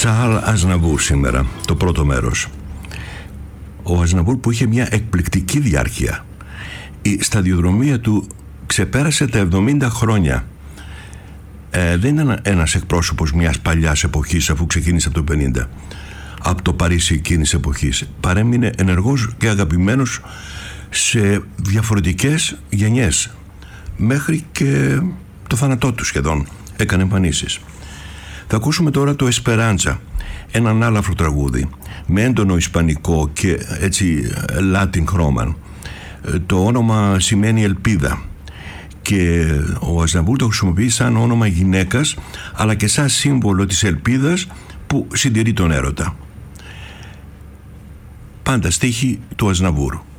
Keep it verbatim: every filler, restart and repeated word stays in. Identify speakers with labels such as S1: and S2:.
S1: Τσάρλ Αζναβούρ σήμερα, το πρώτο μέρος. Ο Αζναβούρ που είχε μια εκπληκτική διάρκεια. Η σταδιοδρομία του ξεπέρασε τα εβδομήντα χρόνια. Ε, δεν ήταν ένας εκπρόσωπος μιας παλιάς εποχής, αφού ξεκίνησε από το πενήντα, από το Παρίσι εκείνης εποχής. Παρέμεινε ενεργός και αγαπημένος σε διαφορετικές γενιές, μέχρι και το θάνατό του σχεδόν έκανε εμφανίσεις. Θα ακούσουμε τώρα το Εσπεράντσα, έναν άλαφρο τραγούδι με έντονο ισπανικό και έτσι λάτιν χρώμα. Το όνομα σημαίνει ελπίδα και ο Αζναβούρ το χρησιμοποιεί σαν όνομα γυναίκας, αλλά και σαν σύμβολο της ελπίδας που συντηρεί τον έρωτα. Πάντα στίχη του Αζναβούρ.